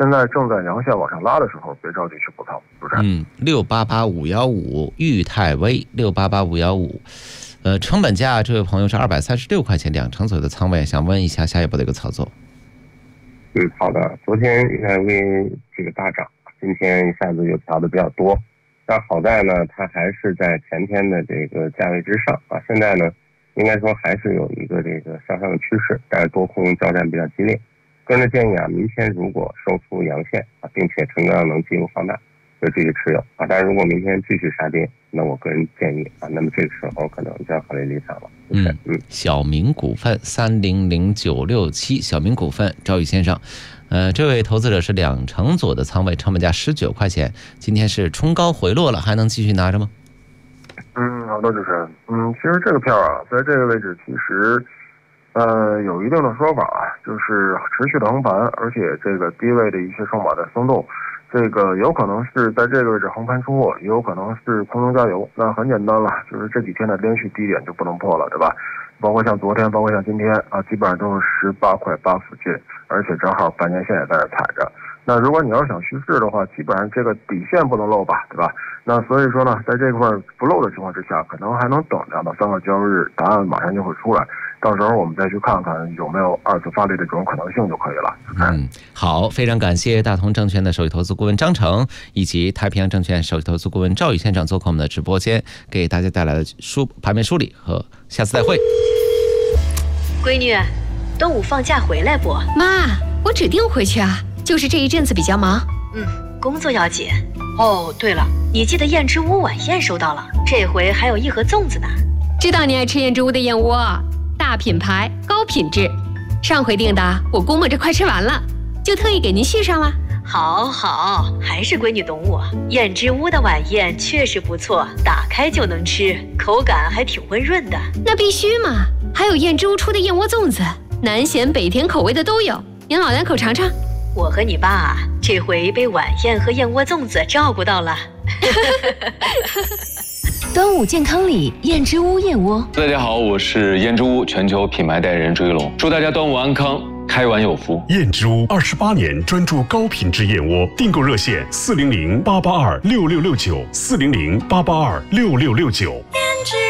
现在正在阳线往上拉的时候，别着急去补仓，主持人。 688515裕泰威688515，成本价这位朋友是236块钱，2成左右的仓位，想问一下下一步的一个操作。 好的。昨天裕泰威这个大涨，今天一下子又调的比较多，但好在呢，它还是在前天的这个价位之上啊。现在呢，应该说还是有一个这个向上的趋势，但是多空交战比较激烈。个人的建议啊，明天如果收出阳线啊，并且成交量能进一步放大，就继续持有啊。但是如果明天继续杀跌，那我个人建议啊，那么这个时候可能就要考虑离场了。 小明股份300967，小明股份赵宇先生，这位投资者是2成左的仓位，成本价19块钱，今天是冲高回落了，还能继续拿着吗？ 好的，主持人。其实这个票啊，在这个位置其实有一定的说法啊，就是持续的横盘，而且这个低位的一些筹码在松动，这个有可能是在这个位置横盘出货，也有可能是空中加油。那很简单了，就是这几天的连续低点就不能破了，对吧？包括像昨天，包括像今天啊，基本上都是18.8块附近，而且正好半年线也在这踩着。那如果你要想蓄势的话，基本上这个底线不能漏吧，对吧？那所以说呢，在这块不漏的情况之下，可能还能等2到3个交易日，答案马上就会出来。到时候我们再去看看有没有2次发力的这种可能性就可以了。 好，非常感谢大同证券的首席投资顾问张成以及太平洋证券首席投资顾问赵宇先生做客我们的直播间，给大家带来的盘面梳理和下次再会。 闺女，端午放假回来不？ 妈，我指定回去啊，就是这一阵子比较忙。 工作要紧。哦，对了，你记得燕之屋晚宴收到了，这回还有1盒粽子呢。 知道你爱吃燕之屋的燕窝，大品牌高品质，上回订的我估摸着快吃完了，就特意给您续上了。 好，还是闺女懂我。燕之屋的晚宴确实不错，打开就能吃，口感还挺温润的。 那必须嘛，还有燕之屋出的燕窝粽子，南咸北甜口味的都有，您老两口尝尝。 我和你爸这回被晚宴和燕窝粽子照顾到了。 端午健康礼，燕之屋燕窝。 大家好，我是燕之屋全球品牌代言人朱一龙，祝大家端午安康，开碗有福。 燕之屋28年专注高品质燕窝，订购热线400-882-6669，400-882-6669。